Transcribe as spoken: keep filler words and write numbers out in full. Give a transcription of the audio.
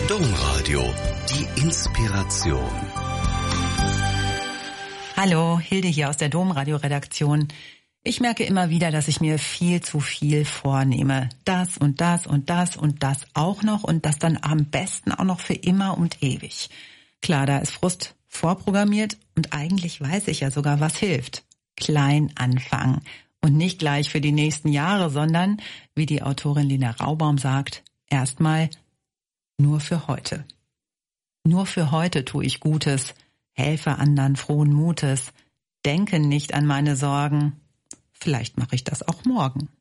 Domradio, die Inspiration. Hallo, Hilde hier aus der Domradio-Redaktion. Ich merke immer wieder, dass ich mir viel zu viel vornehme. Das und das und das und das auch noch und das dann am besten auch noch für immer und ewig. Klar, da ist Frust vorprogrammiert und eigentlich weiß ich ja sogar, was hilft. Klein anfangen und nicht gleich für die nächsten Jahre, sondern, wie die Autorin Lena Raubaum sagt, erstmal nur für heute. Nur für heute tue ich Gutes, helfe anderen frohen Mutes, denke nicht an meine Sorgen. Vielleicht mache ich das auch morgen.